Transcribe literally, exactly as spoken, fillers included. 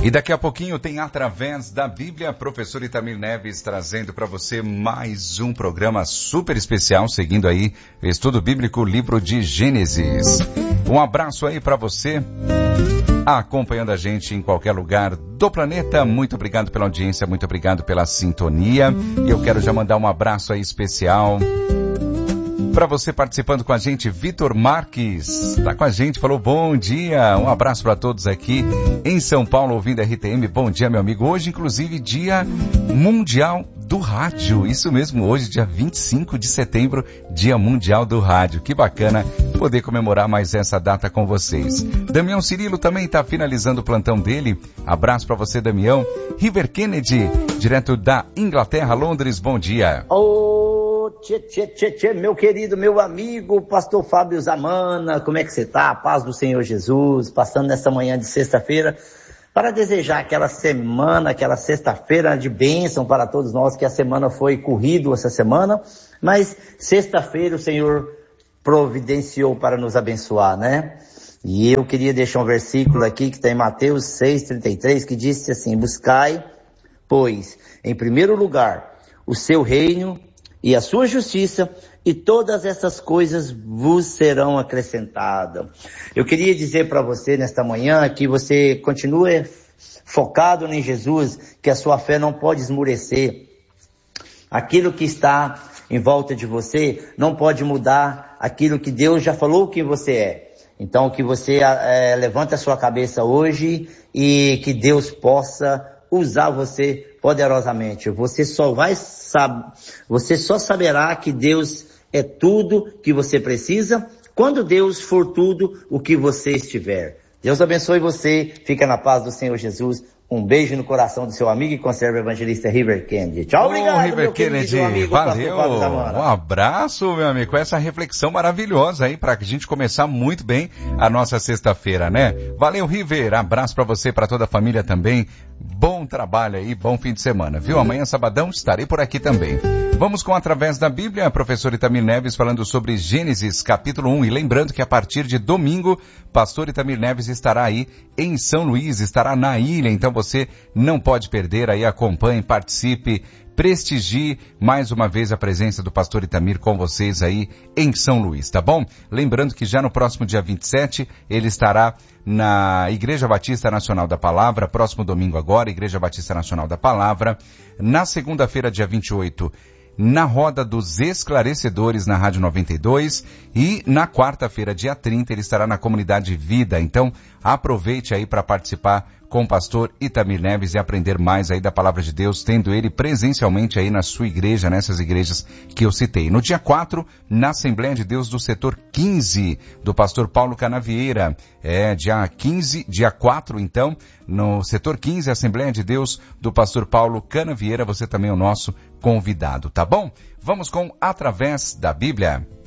E daqui a pouquinho tem Através da Bíblia, professor Itamir Neves trazendo para você mais um programa super especial, seguindo aí o estudo bíblico, livro de Gênesis. Um abraço aí para você, acompanhando a gente em qualquer lugar do planeta. Muito obrigado pela audiência, muito obrigado pela sintonia. E eu quero já mandar um abraço aí especial para você participando com a gente. Vitor Marques está com a gente, falou bom dia, um abraço para todos aqui em São Paulo ouvindo a R T M. Bom dia, meu amigo. Hoje, inclusive, Dia Mundial do Rádio. Isso mesmo, hoje, dia vinte e cinco de setembro, Dia Mundial do Rádio. Que bacana poder comemorar mais essa data com vocês. Damião Cirilo também está finalizando o plantão dele. Abraço para você, Damião. River Kennedy, direto da Inglaterra, Londres. Bom dia. Oh. Tchê, tchê, tchê, tchê, meu querido, meu amigo, pastor Fábio Zamana, como é que você tá? A paz do Senhor Jesus, passando nessa manhã de sexta-feira, para desejar aquela semana, aquela sexta-feira de bênção para todos nós, que a semana foi corrido essa semana, mas sexta-feira o Senhor providenciou para nos abençoar, né? E eu queria deixar um versículo aqui que está em Mateus seis, trinta e três, que diz assim: buscai, pois, em primeiro lugar, o seu reino e a sua justiça, e todas essas coisas vos serão acrescentadas. Eu queria dizer para você nesta manhã que você continue focado em Jesus, que a sua fé não pode esmurecer. Aquilo que está em volta de você não pode mudar aquilo que Deus já falou que você é. Então que você é, levante a sua cabeça hoje e que Deus possa usar você poderosamente. Você só vai saber, você só saberá que Deus é tudo que você precisa quando Deus for tudo o que você estiver. Deus abençoe você, fica na paz do Senhor Jesus. Um beijo no coração do seu amigo e conserva evangelista River Kennedy. Tchau, obrigado, oh, River meu Kennedy, querido amigo, valeu, um abraço, meu amigo, com essa reflexão maravilhosa aí, pra gente começar muito bem a nossa sexta-feira, né? Valeu, River, abraço pra você, pra toda a família também, bom trabalho aí, bom fim de semana, viu? Amanhã, sabadão, estarei por aqui também. Vamos com Através da Bíblia, professor Itamir Neves falando sobre Gênesis, capítulo um, e lembrando que a partir de domingo, pastor Itamir Neves estará aí em São Luís, estará na ilha, então você não pode perder, aí acompanhe, participe, prestigie mais uma vez a presença do pastor Itamir com vocês aí em São Luís, tá bom? Lembrando que já no próximo dia vinte e sete, ele estará na Igreja Batista Nacional da Palavra, próximo domingo agora, Igreja Batista Nacional da Palavra, na segunda-feira, dia vinte e oito, na Roda dos Esclarecedores na Rádio noventa e dois e na quarta-feira, dia trinta, ele estará na Comunidade Vida. Então, aproveite aí para participar com o pastor Itamir Neves e aprender mais aí da palavra de Deus, tendo ele presencialmente aí na sua igreja, nessas igrejas que eu citei. No dia quatro, na Assembleia de Deus do setor quinze, do pastor Paulo Canavieira. É, dia quinze, dia quatro, então, no setor quinze, Assembleia de Deus do pastor Paulo Canavieira, você também é o nosso convidado, tá bom? Vamos com Através da Bíblia.